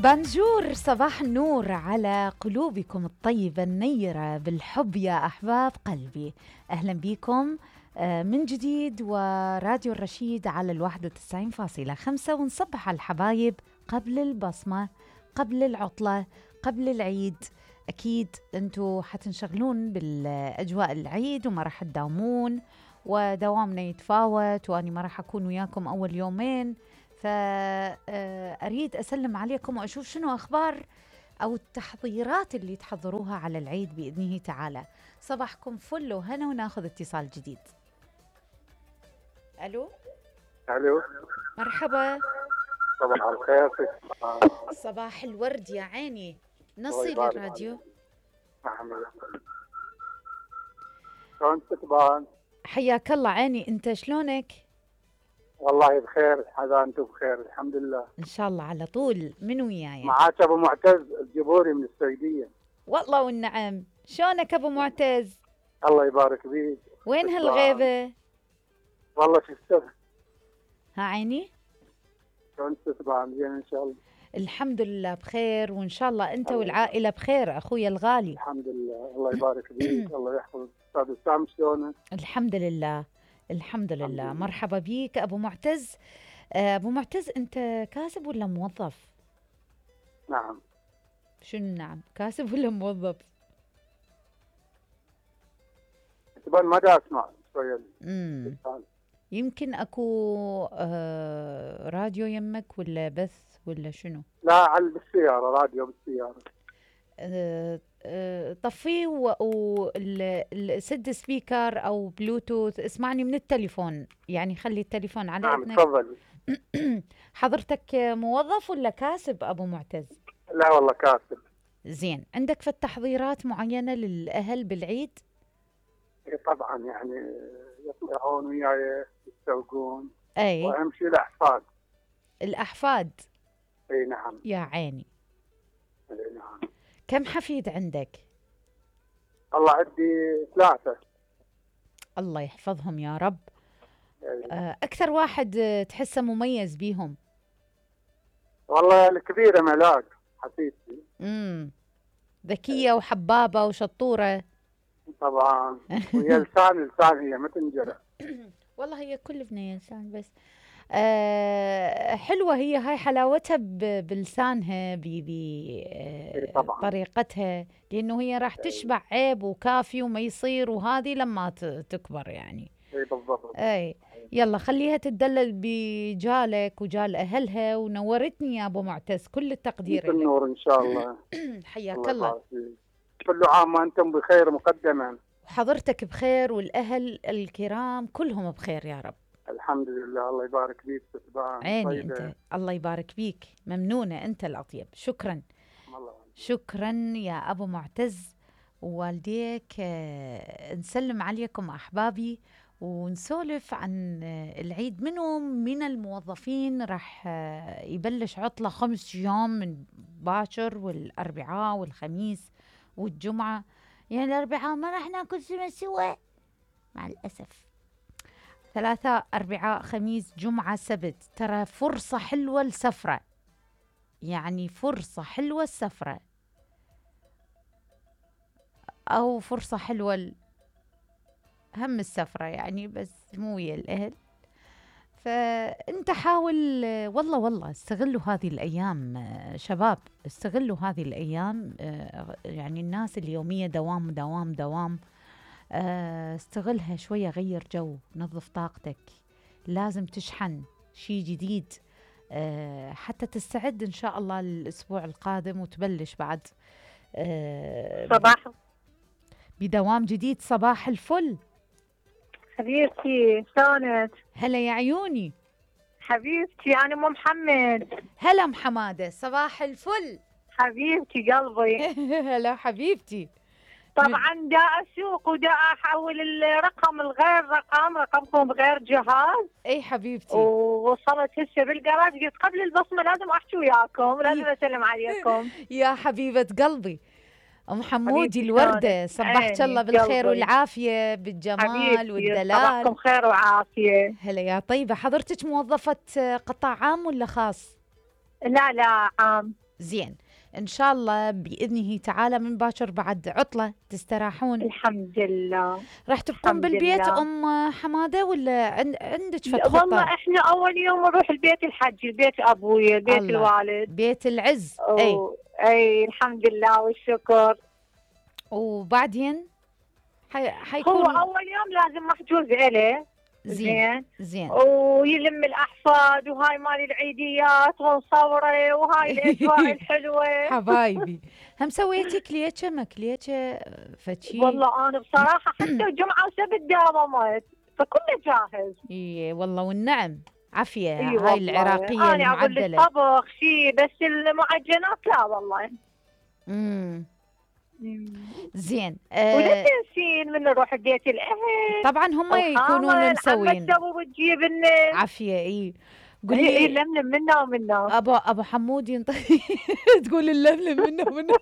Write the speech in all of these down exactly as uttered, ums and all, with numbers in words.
بانجور، صباح النور على قلوبكم الطيبة النيرة بالحب يا أحباب قلبي. أهلا بكم من جديد وراديو الرشيد على الواحد وتسعين فاصلة خمسة، ونصبح على الحبايب قبل البصمة، قبل العطلة، قبل العيد. أكيد أنتوا حتنشغلون بالأجواء العيد وما راح تداومون، ودوامنا يتفاوت، وأني ما راح أكون وياكم أول يومين، فأريد أسلم عليكم وأشوف شنو أخبار أو التحضيرات اللي تحضروها على العيد بإذنه تعالى. صباحكم فل وهنا، وناخذ اتصال جديد. ألو الو، مرحبا. صباح الخير. صباح الورد يا عيني. نصي الله يبارك للراديو. نعم، شلون تكبان؟ حياك الله عيني، أنت شلونك؟ والله بخير، حدا انتم بخير الحمد لله. إن شاء الله على طول. من وياي؟ معاك ابو معتز الجبوري من السعوديه. والله والنعم. شلونك أبو معتز؟ الله يبارك بيك. وين تكبان. هالغيبة؟ والله شو السبب؟ ها عيني. شلون تكبان؟ زين ان شاء الله. الحمد لله بخير، وإن شاء الله أنت الله والعائلة بخير أخوي الغالي. الحمد لله، الله يبارك بيك. الله يحفظ استاذ وسام، شلونك؟ الحمد لله الحمد لله. لله. مرحبا بيك أبو معتز. آه، أبو معتز، أنت كاسب ولا موظف؟ نعم. شنو نعم؟ كاسب ولا موظف؟ تبان ما دا اسمع شويه. امم يمكن أكو آه راديو يمك ولا بث ولا شنو؟ لا، على بالسياره، راديو بالسياره. آه آه طفيه وسد سبيكر أو بلوتوث، اسمعني من التليفون، يعني خلي التليفون على نعم إذنك. تفضل. حضرتك موظف ولا كاسب أبو معتز؟ لا والله كاتب. زين، عندك في التحضيرات معينة للأهل بالعيد؟ إيه طبعا، يعني يطلعون وياي يستوقون، أي واهم شيء الاحفاد. الأحفاد. اي نعم. يا عيني. اي نعم. كم حفيد عندك؟ الله عندي ثلاثة. الله يحفظهم يا رب. أي. آه، أكثر واحد آه، تحسه مميز بيهم؟ والله الكبيرة ملاك حفيدتي. امم ذكية وحبابة وشطورة. طبعا. وهي لسان لسان، هي ما تنجرح. والله هي كل بنية لسان، بس آه حلوة هي، هاي حلاوتها ب- بلسانها، إي طبعا. بطريقتها، لأنه هي راح تشبع عيب وكافي وما يصير، وهذه لما ت- تكبر يعني. اي بالضبط. اي يلا خليها تدلل بجالك وجال أهلها، ونورتني يا أبو معتز، كل التقدير انت النور ان شاء الله. لك. حياك الله الله. يبارك فيك. كل عام وانتم بخير مقدما. وحضرتك بخير، والأهل الكرام كلهم بخير يا رب. الحمد لله، الله يبارك فيك. تتبان عيني طيبة. أنت، الله يبارك بيك، ممنونة، أنت الأطيب. شكرا الله. شكرا يا أبو معتز ووالديك. آه، نسلم عليكم أحبابي، ونسولف عن آه، العيد. منهم من الموظفين راح آه، يبلش عطلة خمس أيام من باكر، والأربعاء والخميس والجمعة. يعني الأربعاء ما راح ناكل سوا سوا مع الأسف. ثلاثاء أربعاء خميس جمعة سبت، ترى فرصة حلوة السفرة، يعني فرصة حلوة السفرة، أو فرصة حلوة ال- هم السفرة يعني، بس مو ويا الأهل. فأنت حاول، آه، والله والله استغلوا هذه الأيام. آه، شباب استغلوا هذه الأيام. آه، يعني الناس اليومية دوام دوام دوام. آه، استغلها شوية، غير جو، نظف طاقتك، لازم تشحن شيء جديد آه، حتى تستعد إن شاء الله للأسبوع القادم، وتبلش بعد آه، صباح بدوام جديد. صباح الفل. حبيبتي، شلونك؟ هلا يا عيوني. حبيبتي أنا أم محمد. هلا أم حمادة، صباح الفل. حبيبتي قلبي. هلا حبيبتي. طبعا دا أسوق ودا أحول الرقم الغير رقم رقمكم غير جهاز. اي حبيبتي. ووصلت هسه بالجراج، قلت قبل البصمة لازم أحكي وياكم، لازم أسلم عليكم. يا حبيبة قلبي أم حمودي حبيبتي الوردة، صبحت عيني الله بالخير قلبي. والعافية بالجمال حبيبتي والدلال. صباحكم خير وعافية. هلا يا طيبة. حضرتك موظفة قطاع عام ولا خاص؟ لا لا عام. زين، إن شاء الله بإذنه تعالى من باكر بعد عطلة تستراحون. الحمد لله. راح تبقون الحمد بالبيت لله. أم حمادة ولا عند عندك فت والله خطة؟ احنا اول يوم نروح البيت الحج، البيت ابويا، بيت الله. الوالد. بيت العز. أي أو- اي الحمد لله والشكر. وبعدين حي... هو حيكون اول يوم لازم محجوز إله. زين زين. ويلم الاحفاد وهاي مال العيديات ونصوره وهاي الاجواء الحلوه. حبايبي، هم سويتي كليتشة ما كليتشة فتشي؟ والله انا بصراحه حتى جمعه وسبت داومت، فكله جاهز. اي والله والنعم، عافية. اي هاي والله. العراقية انا اقول لك المعدلة. طبخ شيء، بس المعجنات لا والله. امم مم. زين. ولا آه تنسين من نروح بيت الاهل. طبعا هم يكونون الخامل مسوين. عمك ابو بتجيب لنا. عافية. اي قولي قولي إيه لملم منا ومنا. ابو ابو حمود ينطي تقول اللملم منه منه.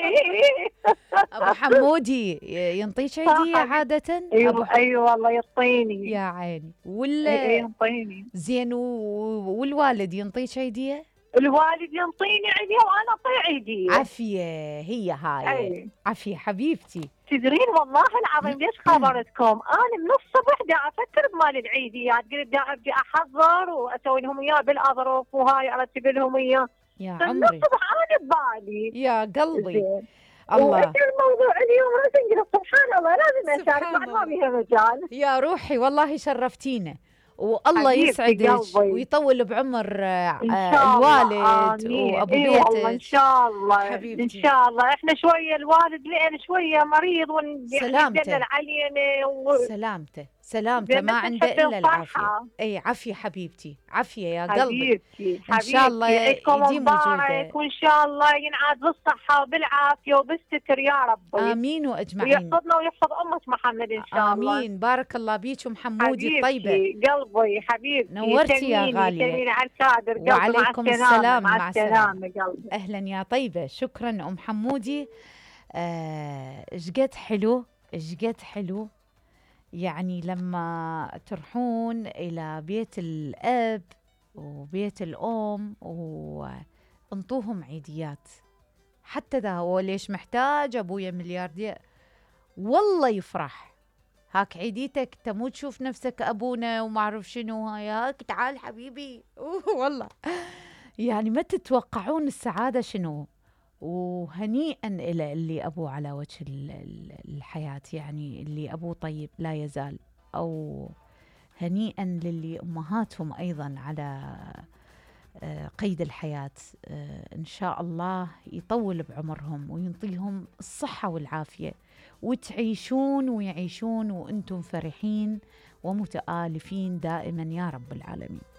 ابو حمودي ينطيك عيدية عادة؟ أبو ايوه ح- ايوه والله يعطيني. يا عيني. اي ولا يعطيني. زين و- والوالد ينطيك عيدية؟ الوالد ينطيني عيدية وانا اعطيه عيدية. عافية. هي هاي اي عافية حبيبتي. تدرين والله العظيم ليش خبرتكم؟ انا من الصبح دا افكر بمال العيديات، قلت دا ابدي احضر واسوي لهم اياه بالاظرف وهاي ارتب لهم اياه. يا من عمري الصبح انا ببالي. يا قلبي. زين. الله. وإيش الموضوع اليوم لازم قلت سبحان الله لازم اشارك سبحان بعد ما الله. بيها مجال. يا روحي والله شرفتينا، والله حبيبتي يسعدك قلبي. ويطول بعمر آه، ان آه، شاء الله. الوالد آمين. وابو اي والله ان بيتك. شاء الله. حبيبتي. ان شاء الله احنا شويه الوالد لان شويه مريض سلامته. ويدلل علينا و... سلامته سلامته زين ما بس عنده نحب الا العافيه. الفرحة. اي عافيه حبيبتي، عافيه يا قلبي. حبيبتي إن شاء الله حبيبتي عيدكم يديم مبارك وجوده. وان شاء الله ينعاد بالصحه وبالعافيه وبالستر يا رب. امين واجمعين. ويحفظنا ويحفظ امه محمد ان شاء الله. امين. بارك الله بيك ام حمودي الطيبه. حبيبتي قلبي حبيبتي. نورتي يا يسلميني- غالية. يسلميني على الكادر قلبي. وعليكم مع السلامة. السلام. مع مع السلامة قلبي. اهلا يا طيبه. شكرا ام حمودي. آه، ايش قد حلو، ايش قد حلو يعني لما تروحون الى بيت الاب وبيت الام وانطوهم عيديات. حتى ذا هو ليش محتاج ابويا ملياردير، والله يفرح. هاك عيديتك تمو تشوف نفسك ابونا وما اعرف شنو، هاي هاك تعال حبيبي. أوه والله يعني ما تتوقعون السعاده شنو. وهنيئا إلى اللي أبوه على وجه ال- ال- الحياة، يعني اللي أبوه طيب لا يزال، أو هنيئا للي أمهاتهم أيضا على آه، قيد الحياة. آه، إن شاء الله يطول بعمرهم وينطيهم الصحة والعافية، وتعيشون ويعيشون وأنتم فرحين ومتآلفين دائما يا رب العالمين.